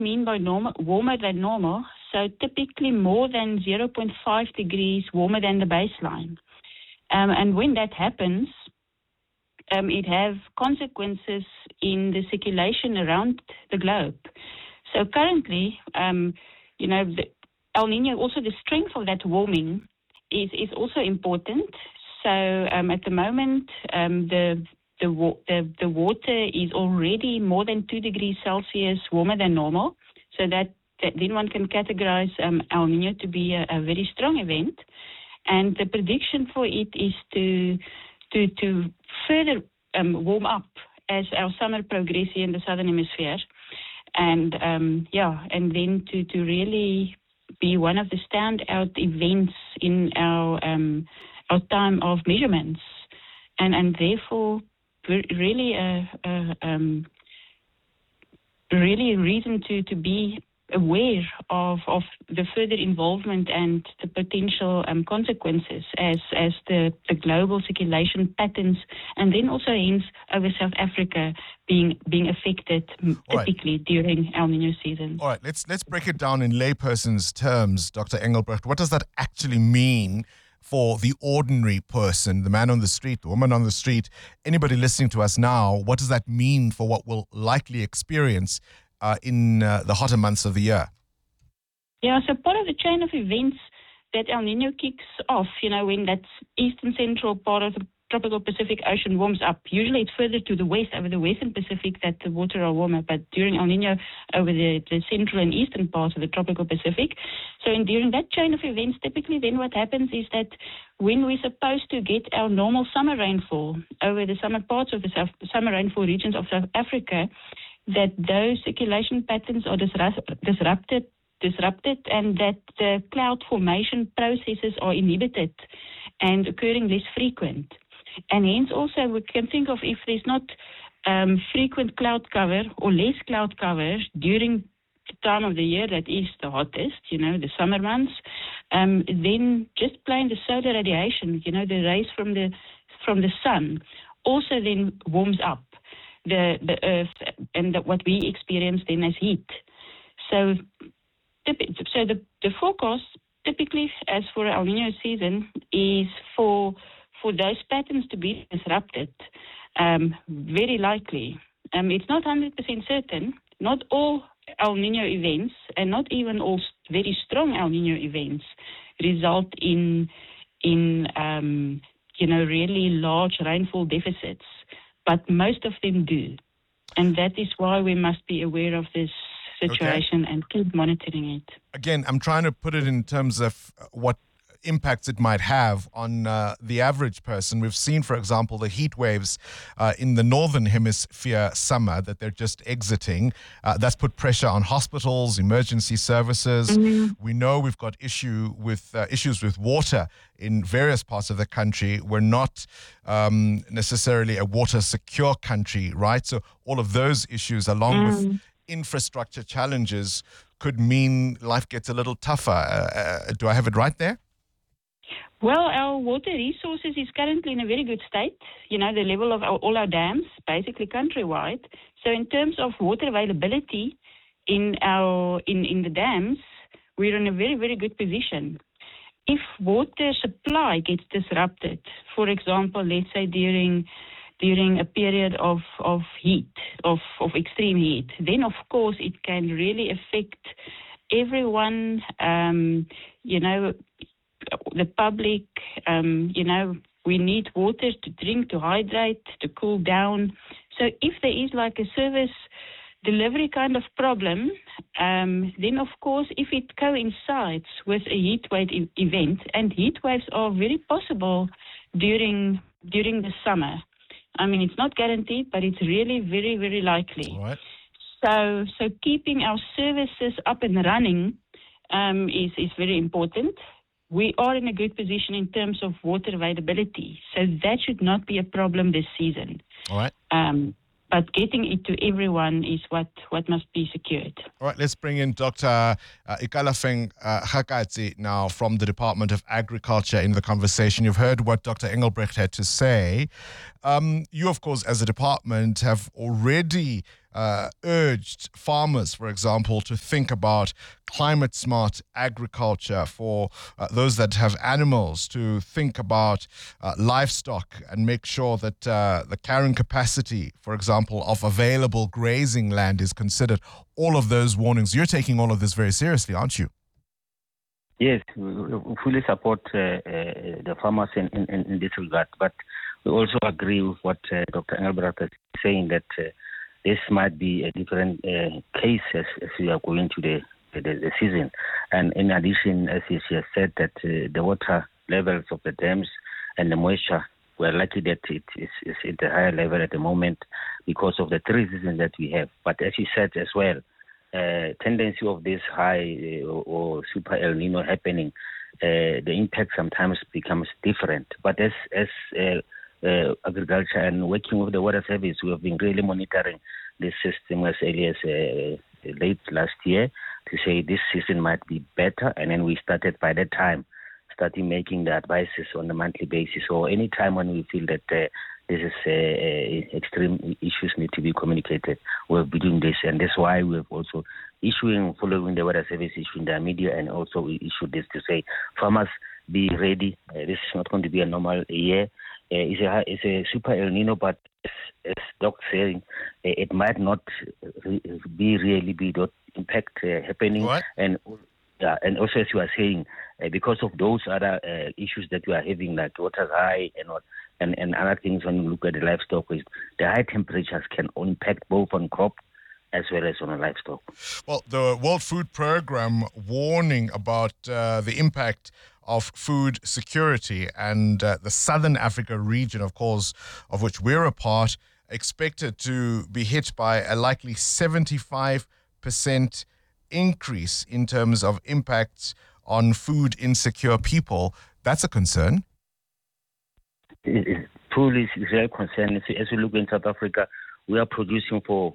mean by warmer than normal? So typically more than 0.5 degrees warmer than the baseline. And when that happens, it has consequences in the circulation around the globe. So currently, the El Nino, also the strength of that warming is also important. So at the moment, the water is already more than 2 degrees Celsius warmer than normal. So that then one can categorize El Nino to be a very strong event. And the prediction for it is to further warm up as our summer progresses in the southern hemisphere, and then to really be one of the standout events in our time of measurements, and therefore really really a reason to be aware of the further involvement and the potential consequences as the global circulation patterns, and then also hence over South Africa being affected typically during El Nino season. All right, let's break it down in layperson's terms, Dr. Engelbrecht. What does that actually mean for the ordinary person, the man on the street, the woman on the street, anybody listening to us now? What does that mean for what we'll likely experience in the hotter months of the year? Yeah, so part of the chain of events that El Nino kicks off, when that eastern central part of the tropical Pacific Ocean warms up. Usually it's further to the west, over the western Pacific, that the water are warmer, but during El Nino, over the central and eastern parts of the tropical Pacific. So during that chain of events, typically then what happens is that when we're supposed to get our normal summer rainfall over the summer parts of the summer rainfall regions of South Africa, that those circulation patterns are disrupted, and that the cloud formation processes are inhibited and occurring less frequent. And hence also we can think of, if there's not frequent cloud cover or less cloud cover during the time of the year that is the hottest, the summer months, then just plain the solar radiation, the rays from the sun also then warms up the earth, and what we experience then as heat. So the forecast typically, as for El Nino season, is for those patterns to be disrupted, very likely. It's not 100% certain. Not all El Nino events, and not even all very strong El Nino events, result in really large rainfall deficits, but most of them do. And that is why we must be aware of this situation and keep monitoring it. Again, I'm trying to put it in terms of what impacts it might have on the average person. We've seen, for example, the heat waves in the northern hemisphere summer that they're just exiting. That's put pressure on hospitals, emergency services. Mm-hmm. We know we've got issues with water in various parts of the country. We're not necessarily a water secure country, right? So all of those issues, along with infrastructure challenges, could mean life gets a little tougher. Do I have it right there? Well, our water resources is currently in a very good state. The level of all our dams, basically countrywide. So in terms of water availability in the dams, we're in a very, very good position. If water supply gets disrupted, for example, let's say during a period of heat, of extreme heat, then of course it can really affect everyone, the public. We need water to drink, to hydrate, to cool down. So if there is like a service delivery kind of problem, then of course if it coincides with a heat wave event, and heat waves are very possible during the summer. I mean, it's not guaranteed, but it's really very, very likely. All right. So keeping our services up and running is very important. We are in a good position in terms of water availability, so that should not be a problem this season. All right. But getting it to everyone is what must be secured. All right, let's bring in Dr. Ikalafeng Hakatsi now from the Department of Agriculture in the conversation. You've heard what Dr. Engelbrecht had to say. You, of course, as a department, have already urged farmers, for example, to think about climate smart agriculture, for those that have animals to think about livestock and make sure that the carrying capacity, for example, of available grazing land is considered. All of those warnings. You're taking all of this very seriously, aren't you? Yes, we fully support the farmers in this regard, but we also agree with what Dr. Engelbrecht is saying, that this might be a different case as we are going to the season. And in addition, as she has said, that the water levels of the dams and the moisture, we're lucky that it is at a higher level at the moment because of the three seasons that we have. But as you said as well, tendency of this high or super El Nino happening, the impact sometimes becomes different. But as agriculture and working with the water service, we have been really monitoring this system as early as late last year to say this season might be better, and then we started by that time making the advices on a monthly basis, or any time when we feel that this is extreme issues need to be communicated. We'll be doing this, and that's why we've also following the weather service, issuing the media, and also we issued this to say, farmers, be ready. This is not going to be a normal year. It's a super El Nino, but as Doc saying, it might not really be that impact happening. What? And also as you are saying, because of those other issues that we are having, like water high and other things, when you look at the livestock, the high temperatures can impact both on crop as well as on the livestock. Well, the World Food Programme warning about the impact of food security, and the Southern Africa region, of course, of which we're a part, expected to be hit by a likely 75% increase in terms of impacts on food insecure people. That's a concern. It's truly a real concern. As we look in South Africa, we are producing for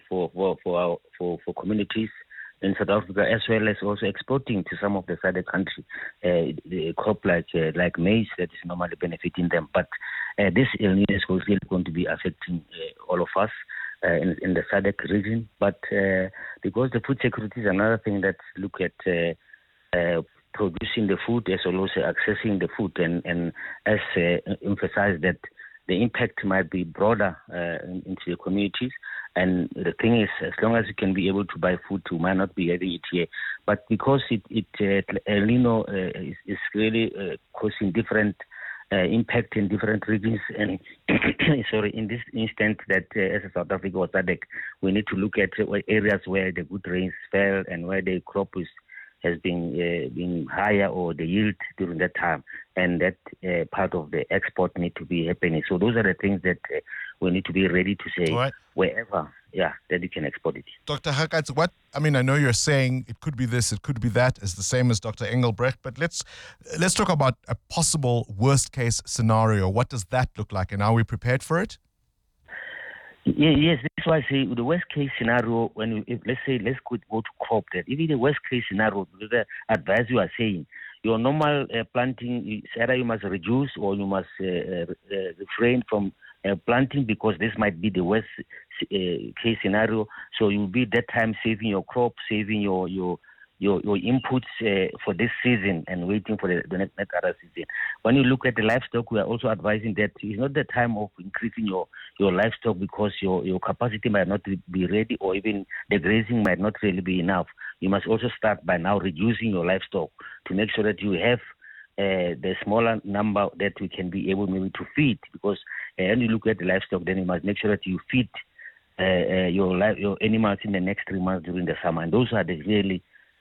communities in South Africa, as well as also exporting to some of the other countries, the crop like maize that is normally benefiting them. But this El Nino is really going to be affecting all of us in the SADC region. But because the food security is another thing that look at producing the food as well as accessing the food, and as emphasized that the impact might be broader into the communities. And the thing is, as long as you can be able to buy food, you might not be having it here. But because El Nino is really causing different impact in different regions, and sorry, in this instance that as a South Africa or SADC, we need to look at areas where the good rains fell and where the crop has been higher, or the yield during that time, and that part of the export need to be happening. So those are the things that we need to be ready to say wherever, that you can export it. Dr. Hakatz, I know you're saying it could be this, it could be that, it's the same as Dr. Engelbrecht, but let's talk about a possible worst case scenario. What does that look like, and are we prepared for it? Yes, that's why I say the worst case scenario, let's go to crop that. Even the worst case scenario, the advice you are saying, your normal planting, either you must reduce or you must refrain from planting, because this might be the worst case scenario. So you'll be that time saving your crop, saving your inputs for this season, and waiting for the next other season. When you look at the livestock, we are also advising that it's not the time of increasing your livestock, because your capacity might not be ready, or even the grazing might not really be enough. You must also start by now reducing your livestock to make sure that you have the smaller number that we can be able maybe to feed, because when you look at the livestock, then you must make sure that you feed your animals in the next 3 months during the summer, and those are the really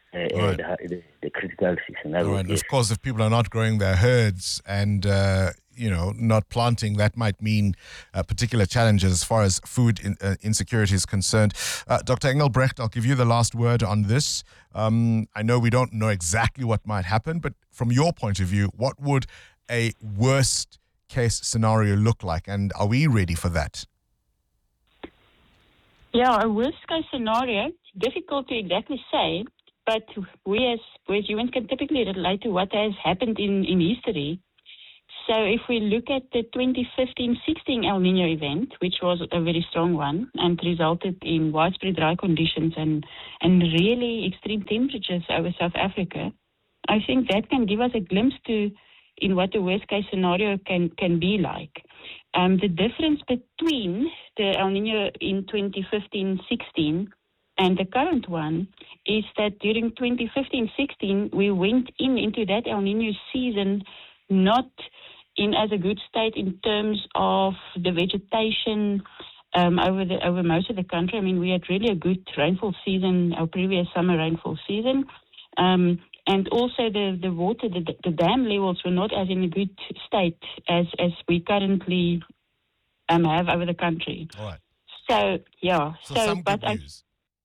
the critical scenario. Right. Yes. Of course, if people are not growing their herds and not planting, that might mean particular challenges as far as food insecurity is concerned. Dr. Engelbrecht, I'll give you the last word on this. I know we don't know exactly what might happen, but from your point of view, what would a worst case scenario look like, and are we ready for that? Yeah, a worst case scenario, difficult to exactly say, but we as humans can typically relate to what has happened in history. So if we look at the 2015-16 El Nino event, which was a very strong one and resulted in widespread dry conditions and really extreme temperatures over South Africa, I think that can give us a glimpse in what the worst case scenario can be like. The difference between the El Nino in 2015-16 and the current one is that during 2015-16, we went into that El Nino season not in as a good state in terms of the vegetation over most of the country. I mean, we had really a good rainfall season, our previous summer rainfall season. And also the water, the dam levels were not as in a good state as we currently have over the country. All right. So, yeah. So some good news.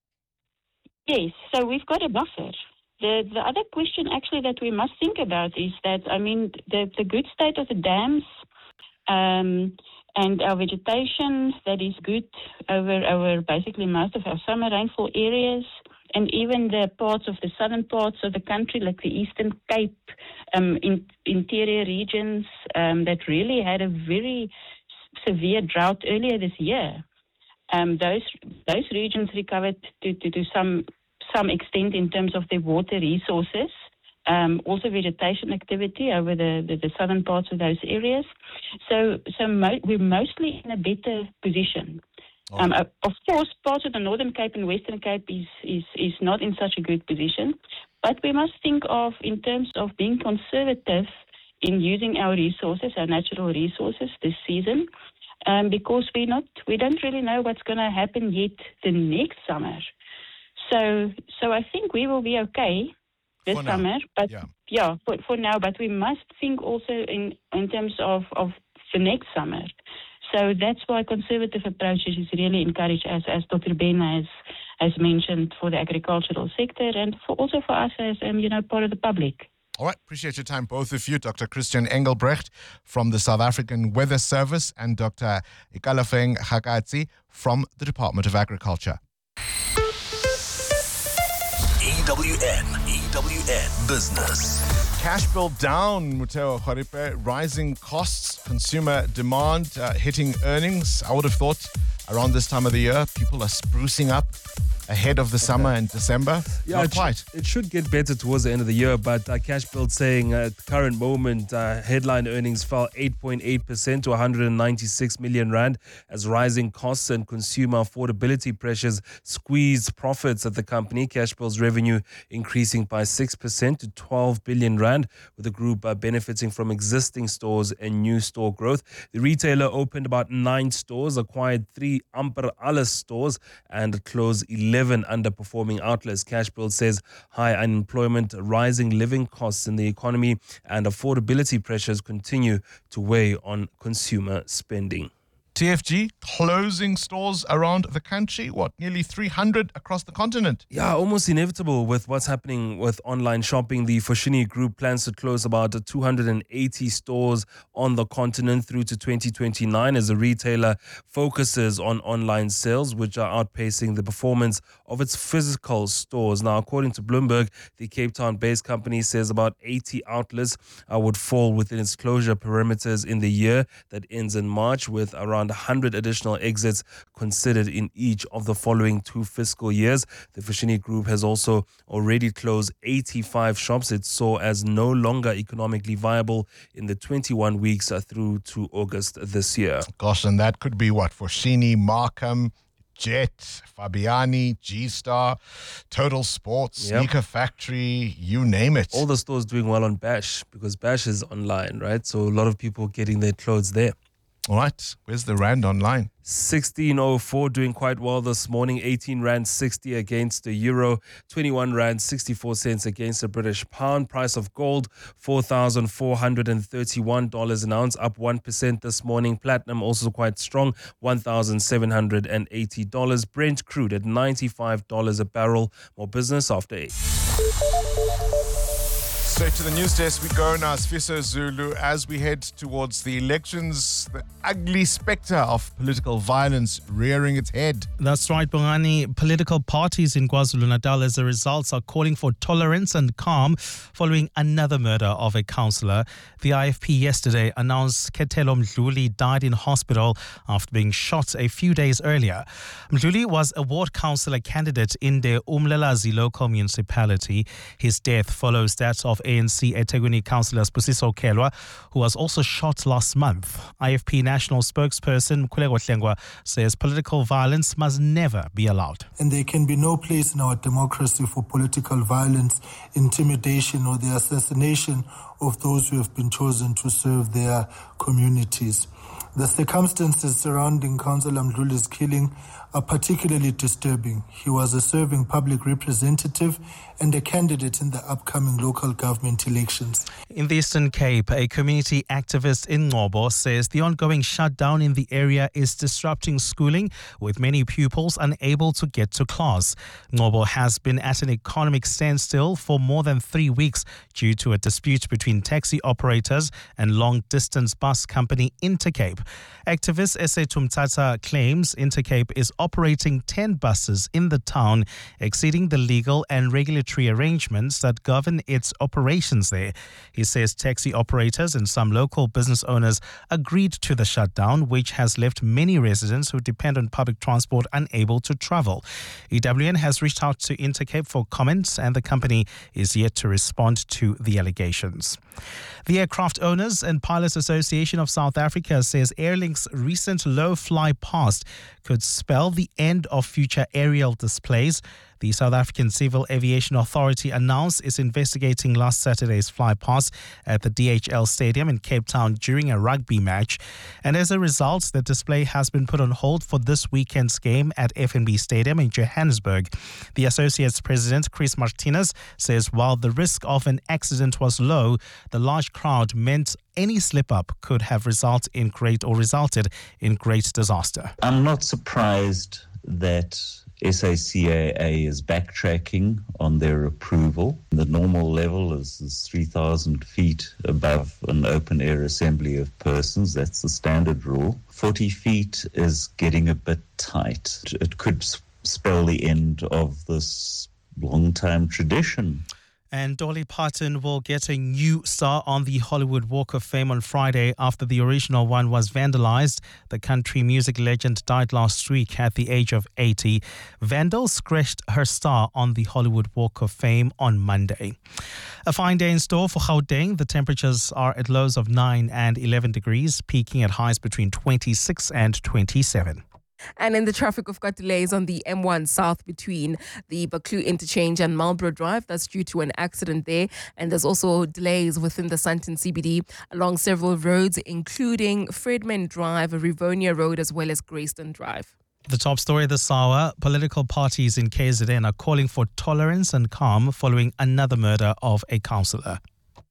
Yes, so we've got a buffer. The other question actually that we must think about is that, I mean, the good state of the dams and our vegetation that is good over basically most of our summer rainfall areas, and even the parts of the southern parts of the country, like the Eastern Cape, interior regions that really had a very severe drought earlier this year. Those regions recovered to some extent in terms of their water resources, also vegetation activity over the southern parts of those areas. So we're mostly in a better position. Of course, parts of the Northern Cape and Western Cape is not in such a good position, but we must think of in terms of being conservative in using our resources, our natural resources this season, because we don't really know what's going to happen yet the next summer. So I think we will be okay this summer, but for now. But we must think also in terms of the next summer. So that's why conservative approaches is really encouraged, as Dr. Ben has mentioned, for the agricultural sector and also for us as part of the public. All right, appreciate your time, both of you, Dr. Christian Engelbrecht from the South African Weather Service and Dr. Ikalafeng Hakatsi from the Department of Agriculture. EWN Business. Cash bill down, Muteo Kharipe. Rising costs, consumer demand hitting earnings. I would have thought around this time of the year, people are sprucing up ahead of the summer and December. Yeah, Not quite. It should get better towards the end of the year, but Cash Build saying at the current moment, headline earnings fell 8.8% to 196 million rand as rising costs and consumer affordability pressures squeezed profits at the company. Cash Build's revenue increasing by 6% to 12 billion rand, with the group benefiting from existing stores and new store growth. The retailer opened about 9 stores, acquired 3 Amper Alles stores, and closed 11 underperforming outlets. Cash Build says high unemployment, rising living costs in the economy, and affordability pressures continue to weigh on consumer spending. TFG closing stores around the country, nearly 300 across the continent. Yeah, almost inevitable with what's happening with online shopping. The Foschini Group plans to close about 280 stores on the continent through to 2029 as the retailer focuses on online sales, which are outpacing the performance of its physical stores. Now, according to Bloomberg, the Cape Town-based company says about 80 outlets would fall within its closure perimeters in the year that ends in March, with around 100 additional exits considered in each of the following 2 fiscal years. The Foschini Group has also already closed 85 shops it saw as no longer economically viable in the 21 weeks through to August this year. Gosh, and that could be Foschini, Markham, Jet, Fabiani, G-Star, Total Sports, Sneaker Factory, you name it. All the stores doing well on Bash because Bash is online, right? So a lot of people getting their clothes there. All right, where's the rand online? 16.04, doing quite well this morning. 18 rand 60 against the euro, 21 rand 64 cents against the British pound. Price of gold $4,431 an ounce, up 1% this morning. Platinum also quite strong, $1,780. Brent crude at $95 a barrel. More business after 8. Straight to the news desk we go now. Sfiso Zulu. As we head towards the elections, the ugly spectre of political violence rearing its head. That's right, Bongani. Political parties in KwaZulu-Natal, as a result, are calling for tolerance and calm following another murder of a councillor. The IFP yesterday announced Ketelo Mdluli died in hospital after being shot a few days earlier. Mdluli was a ward councillor candidate in the Umlelazi local municipality. His death follows that of ANC eThekwini councillor Spusiso Kelwa, who was also shot last month. IFP national spokesperson Mkhuleko Hlengwa says political violence must never be allowed. And there can be no place in our democracy for political violence, intimidation, or the assassination of those who have been chosen to serve their communities. The circumstances surrounding Councillor Mdluli's killing are particularly disturbing. He was a serving public representative and a candidate in the upcoming local government elections. In the Eastern Cape, a community activist in Ngobo says the ongoing shutdown in the area is disrupting schooling, with many pupils unable to get to class. Ngobo has been at an economic standstill for more than 3 weeks due to a dispute between taxi operators and long-distance bus company Intercape. Activist Ese Tumtata claims Intercape is operating 10 buses in the town, exceeding the legal and regulatory arrangements that govern its operations there. He says taxi operators and some local business owners agreed to the shutdown, which has left many residents who depend on public transport unable to travel. EWN has reached out to Intercape for comments, and the company is yet to respond to the allegations. The Aircraft Owners and Pilots Association of South Africa says Airlink's recent low fly past could spell the end of future aerial displays. The South African Civil Aviation Authority announced it's investigating last Saturday's fly past at the DHL Stadium in Cape Town during a rugby match. And as a result, the display has been put on hold for this weekend's game at FNB Stadium in Johannesburg. The associate's president, Chris Martinez, says while the risk of an accident was low, the large crowd meant any slip-up could have resulted in great disaster. I'm not surprised that SACAA is backtracking on their approval. The normal level is 3,000 feet above an open-air assembly of persons. That's the standard rule. 40 feet is getting a bit tight. It could spell the end of this long-time tradition. And Dolly Parton will get a new star on the Hollywood Walk of Fame on Friday after the original one was vandalized. The country music legend died last week at the age of 80. Vandals scratched her star on the Hollywood Walk of Fame on Monday. A fine day in store for Gauteng. The temperatures are at lows of 9 and 11 degrees, peaking at highs between 26 and 27. And in the traffic, we've got delays on the M1 South between the Buccleuch Interchange and Marlborough Drive. That's due to an accident there. And there's also delays within the Sandton CBD along several roads, including Fredman Drive, Rivonia Road, as well as Greyston Drive. The top story this hour, political parties in KZN are calling for tolerance and calm following another murder of a councillor.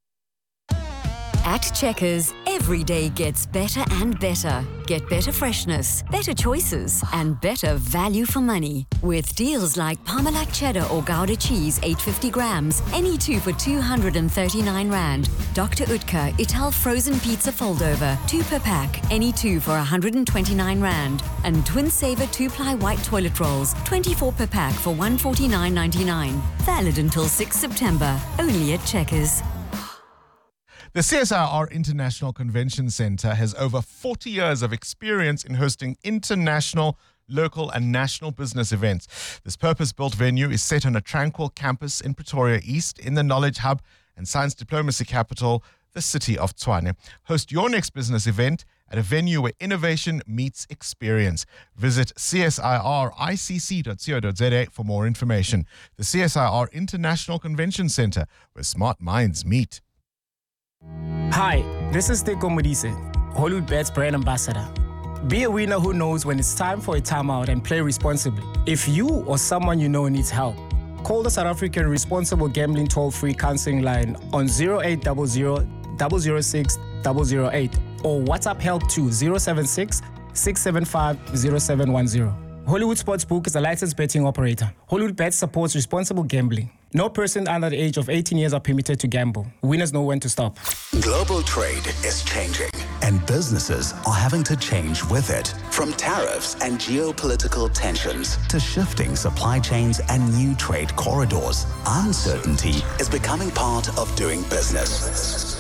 At Checkers, every day gets better and better. Get better freshness, better choices, and better value for money. With deals like Parmalat cheddar or Gouda cheese, 850 grams, any two for 239 Rand. Dr. Utker Ital frozen pizza foldover, 2 per pack, any two for 129 Rand. And Twin Saver 2-ply white toilet rolls, 24 per pack for 149.99. Valid until 6 September, only at Checkers. The CSIR International Convention Centre has over 40 years of experience in hosting international, local and national business events. This purpose-built venue is set on a tranquil campus in Pretoria East in the knowledge hub and science diplomacy capital, the city of Tshwane. Host your next business event at a venue where innovation meets experience. Visit csiricc.co.za for more information. The CSIR International Convention Centre, where smart minds meet. Hi, this is Teko Modise, Hollywood Bets brand ambassador. Be a winner who knows when it's time for a timeout and play responsibly. If you or someone you know needs help, call the South African Responsible Gambling toll-free counseling line on 0800 006 008 or WhatsApp help to 076 675 0710. Hollywood Sportsbook is a licensed betting operator. Hollywood Bets supports responsible gambling. No person under the age of 18 years are permitted to gamble. Winners know when to stop. Global trade is changing, and businesses are having to change with it. From tariffs and geopolitical tensions to shifting supply chains and new trade corridors, uncertainty is becoming part of doing business.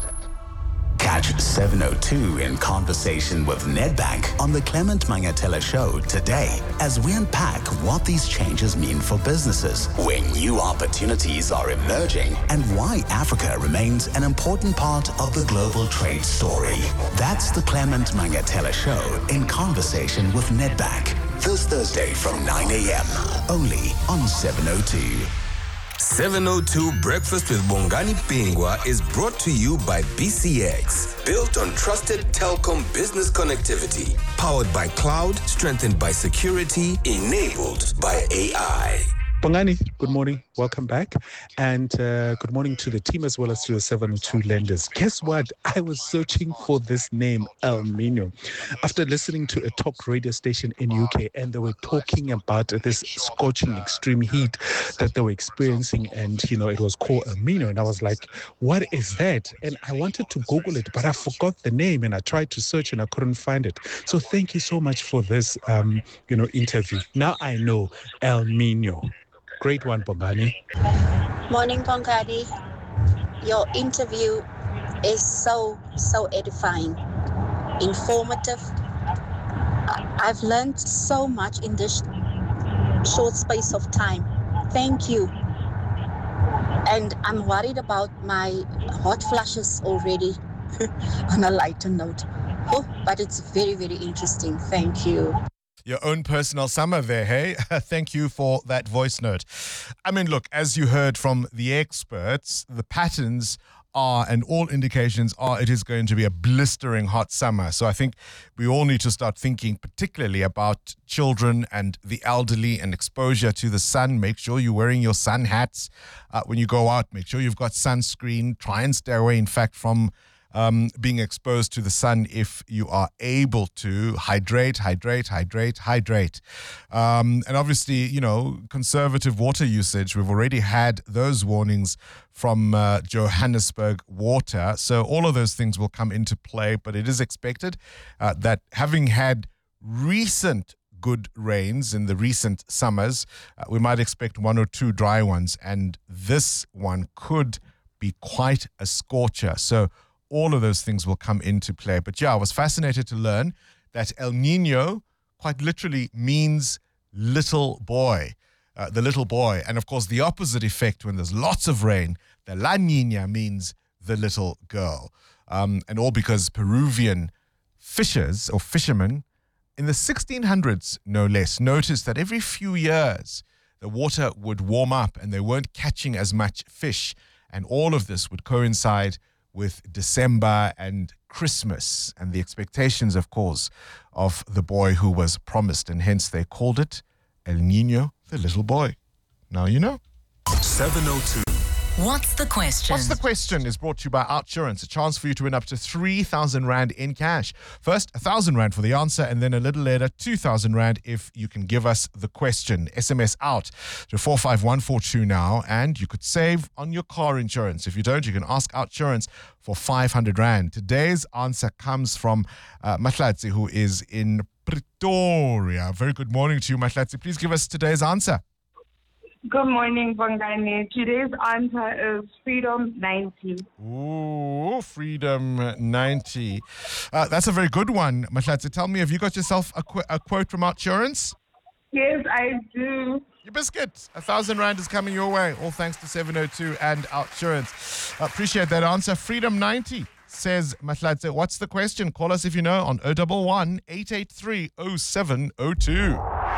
Catch 702 in conversation with Nedbank on the Clement Mangatela Show today as we unpack what these changes mean for businesses, where new opportunities are emerging, and why Africa remains an important part of the global trade story. That's the Clement Mangatela Show in conversation with Nedbank this Thursday from 9 a.m. only on 702. 702 Breakfast with Bongani Pingwa is brought to you by BCX. Built on trusted telecom business connectivity. Powered by cloud, strengthened by security, enabled by AI. Bongani, good morning. Welcome back. And good morning to the team as well as to the 702 lenders. Guess what? I was searching for this name, El Nino, after listening to a talk radio station in UK, and they were talking about this scorching extreme heat that they were experiencing, and, it was called El Nino. And I was like, what is that? And I wanted to Google it, but I forgot the name, and I tried to search and I couldn't find it. So thank you so much for this, interview. Now I know El Nino. Great one, Bongani. Morning, Bongani. Your interview is so edifying, informative. I've learned so much in this short space of time. Thank you. And I'm worried about my hot flushes already on a lighter note. But it's very, very interesting. Thank you. Your own personal summer there, hey? Thank you for that voice note. I mean, look, as you heard from the experts, the patterns are, and all indications are, it is going to be a blistering hot summer. So I think we all need to start thinking particularly about children and the elderly and exposure to the sun. Make sure you're wearing your sun hats when you go out. Make sure you've got sunscreen. Try and stay away, in fact, from being exposed to the sun if you are able to. Hydrate. And obviously, conservative water usage. We've already had those warnings from Johannesburg Water. So all of those things will come into play, but it is expected that having had recent good rains in the recent summers, we might expect one or two dry ones, and this one could be quite a scorcher. So all of those things will come into play. But yeah, I was fascinated to learn that El Nino quite literally means little boy, the little boy. And of course, the opposite effect when there's lots of rain, the La Nina means the little girl. And all because Peruvian fishers or fishermen in the 1600s, no less, noticed that every few years the water would warm up and they weren't catching as much fish. And all of this would coincide with December and Christmas and the expectations, of course, of the boy who was promised. And hence they called it El Nino, the little boy. Now you know. 702. What's the question? What's the question is brought to you by Outsurance, a chance for you to win up to 3,000 Rand in cash. First, 1,000 Rand for the answer, and then a little later, 2,000 Rand if you can give us the question. SMS out to 45142 now, and you could save on your car insurance. If you don't, you can ask Outsurance for 500 Rand. Today's answer comes from Mahlatsi, who is in Pretoria. Very good morning to you, Mahlatsi. Please give us today's answer. Good morning, Bongani. Today's answer is Freedom 90. Ooh, Freedom 90. That's a very good one, Mahlatsi. Tell me, have you got yourself a quote from Outsurance? Yes, I do. Your biscuit. 1,000 Rand is coming your way, all thanks to 702 and Outsurance. Appreciate that answer. Freedom 90 says Mahlatsi. What's the question? Call us if you know on 011 883 0702.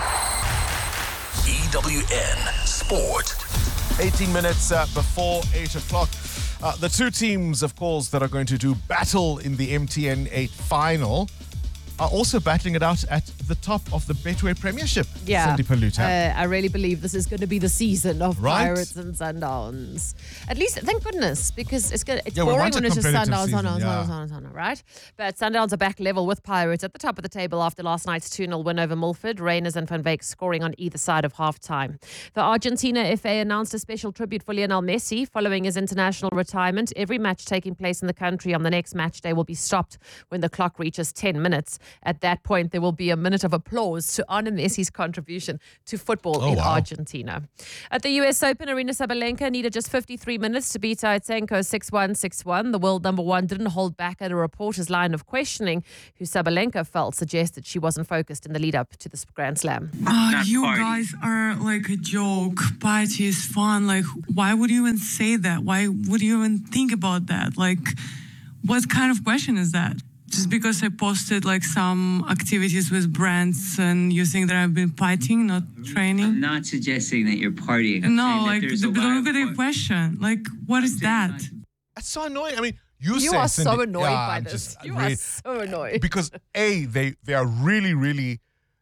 EWN Sport. 18 minutes before 8 o'clock. The two teams, of course, that are going to do battle in the MTN 8 final are also battling it out at the top of the Betway Premiership. Yeah. Cindy Paluta. I really believe this is going to be the season of Right. Pirates and Sundowns. At least, thank goodness, because it's Yeah, we boring want a when it's just competitive Sundowns, season, Sundowns, right? But Sundowns are back level with Pirates at the top of the table after last night's 2-0 win over Milford. Reyners and Van Wyk scoring on either side of half-time. The Argentina FA announced a special tribute for Lionel Messi following his international retirement. Every match taking place in the country on the next match day will be stopped when the clock reaches 10 minutes. At that point, there will be a minute of applause to honor Messi's contribution to football in Argentina. At the US Open, Aryna Sabalenka needed just 53 minutes to beat Aitsenko 6-1, 6-1. The world number one didn't hold back at a reporter's line of questioning, who Sabalenka felt suggested she wasn't focused in the lead up to this Grand Slam. You guys are like a joke. Party is fun. Like, why would you even say that? Why would you even think about that? Like, what kind of question is that? Just because I posted like some activities with brands and you think that I've been partying, not training? I'm not suggesting that you're partying. No, like, look at the question. Like, what is that? That's so annoying. I mean, you are Cindy, so annoyed by I'm this. just You really- are so annoyed. Because they are really, really.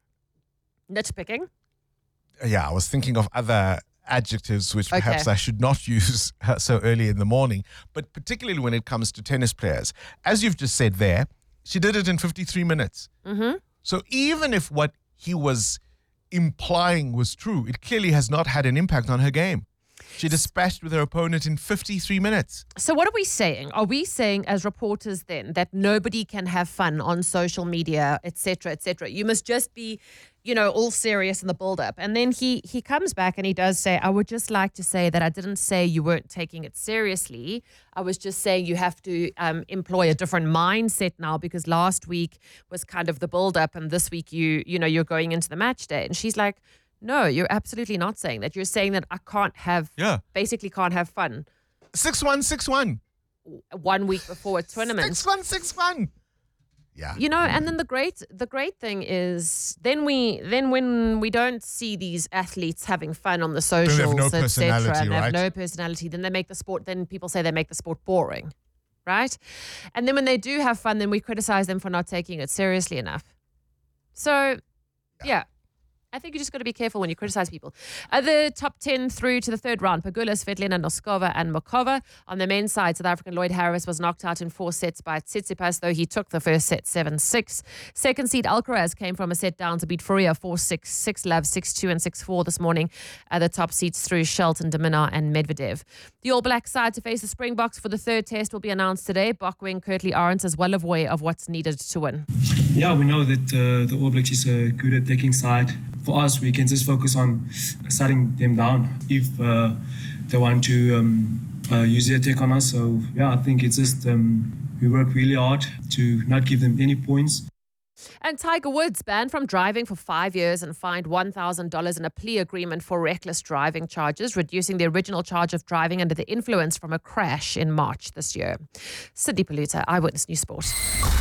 Nitpicking? Yeah, I was thinking of other adjectives which perhaps Okay. I should not use so early in the morning, but particularly when it comes to tennis players. As you've just said there, she did it in 53 minutes. Mm-hmm. So even if what he was implying was true, it clearly has not had an impact on her game. She dispatched with her opponent in 53 minutes. So what are we saying? Are we saying as reporters then that nobody can have fun on social media, etc., etc.? You must just be, all serious in the build-up. And then he comes back and he does say, I would just like to say that I didn't say you weren't taking it seriously. I was just saying you have to employ a different mindset now, because last week was kind of the build-up and this week you're going into the match day. And she's like, no, you're absolutely not saying that. You're saying that I basically can't have fun. 6-1, 6-1. 1 week before a tournament. 6-1, 6-1. Yeah. And then the great thing is then when we don't see these athletes having fun on the socials, Then they have no etc., personality, and they have right? no personality, then people say they make the sport boring, right? And then when they do have fun, then we criticize them for not taking it seriously enough. So, yeah. I think you just got to be careful when you criticize people. The top 10 through to the third round: Pegula, Svetlana, Noskova and Mokova. On the men's side, South African Lloyd Harris was knocked out in 4 sets by Tsitsipas, though he took the first set 7-6. Second seed Alcaraz came from a set down to beat Furia 4-6, 6-love, 6-2 and 6-4 this morning. The top seeds through Shelton, De Minaur and Medvedev. The All Black side to face the Springboks for the third test will be announced today. Bockwing Kirtley Arendts is well aware of what's needed to win. Yeah, we know that the All Blacks is a good attacking side. For us, we can just focus on shutting them down if they want to use the attack on us. So, yeah, I think it's just we work really hard to not give them any points. And Tiger Woods banned from driving for 5 years and fined $1,000 in a plea agreement for reckless driving charges, reducing the original charge of driving under the influence from a crash in March this year. Cindy Paluta, Eyewitness News Sport.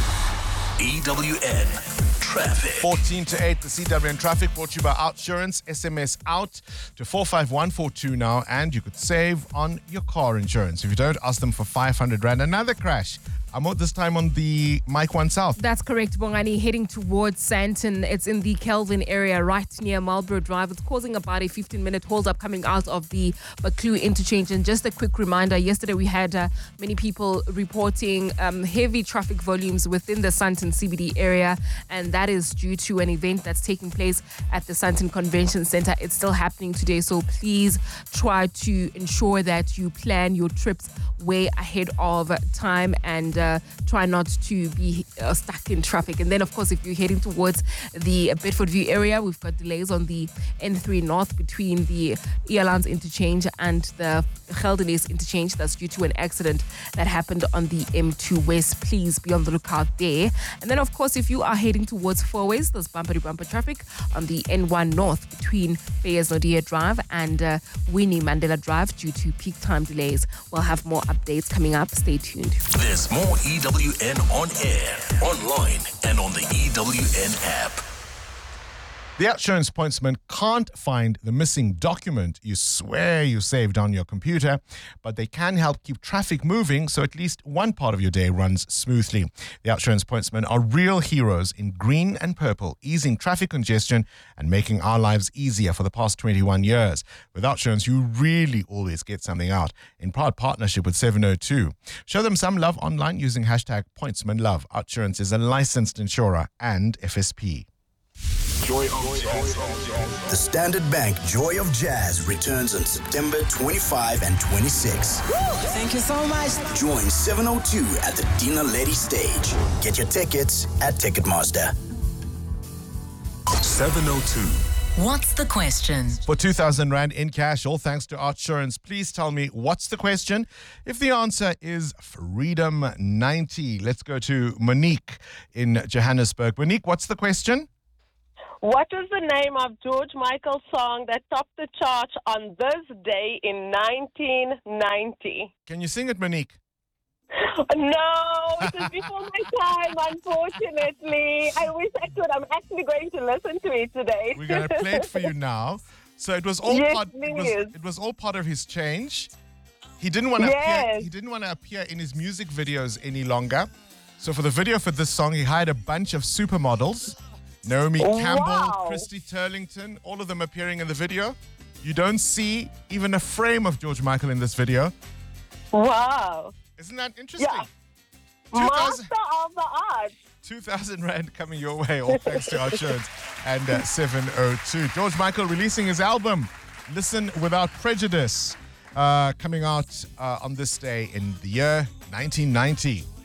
EWN Traffic. 14 to 8, the CWN Traffic brought to you by Outsurance. SMS out to 45142 now, and you could save on your car insurance. If you don't, ask them for 500 Rand. Another crash. I'm out this time on the Mike 1 South. That's correct, Bongani. Heading towards Sandton. It's in the Kelvin area, right near Marlborough Drive. It's causing about a 15-minute hold-up coming out of the Baklu interchange. And just a quick reminder, yesterday we had many people reporting heavy traffic volumes within the Sandton CBD area. And that is due to an event that's taking place at the Sandton Convention Center. It's still happening today. So please try to ensure that you plan your trips way ahead of time and try not to be stuck in traffic. And then, of course, if you're heading towards the Bedford View area, we've got delays on the N3 North between the Earlands interchange and the Geldenhuys interchange. That's due to an accident that happened on the M2 West. Please be on the lookout there. And then, of course, if you are heading towards Fourways, there's bumper-to-bumper traffic on the N1 North between Beyers Naudé Drive and Winnie Mandela Drive due to peak time delays. We'll have more updates coming up. Stay tuned. There's more EWN on air, online, and on the EWN app. The Outsurance pointsman can't find the missing document you swear you saved on your computer, but they can help keep traffic moving so at least one part of your day runs smoothly. The Outsurance pointsmen are real heroes in green and purple, easing traffic congestion and making our lives easier for the past 21 years. With Outsurance, you really always get something out. In proud partnership with 702. Show them some love online using hashtag pointsmanlove. Outsurance is a licensed insurer and FSP. Joy of Jazz. The Standard Bank Joy of Jazz returns on September 25 and 26. Thank you so much. Join 702 at the Dina Lady stage. Get your tickets at Ticketmaster. 702. What's the question? For 2,000 Rand in cash, all thanks to Outsurance. Please tell me, what's the question? If the answer is Freedom 90, let's go to Monique in Johannesburg. Monique, what's the question? What was the name of George Michael's song that topped the chart on this day in 1990? Can you sing it, Monique? No, it was before my time, unfortunately. I wish I could. I'm actually going to listen to it today. We're going to play it for you now. So it was all it was all part of his change. He didn't want to appear. He didn't want to appear in his music videos any longer. So for the video for this song, he hired a bunch of supermodels. Naomi Campbell, Christy Turlington, all of them appearing in the video. You don't see even a frame of George Michael in this video. Wow. Isn't that interesting? Yeah. Master of the art. 2,000 Rand coming your way, all thanks to Outsurance and 702. George Michael releasing his album, Listen Without Prejudice, coming out on this day in the year 1990.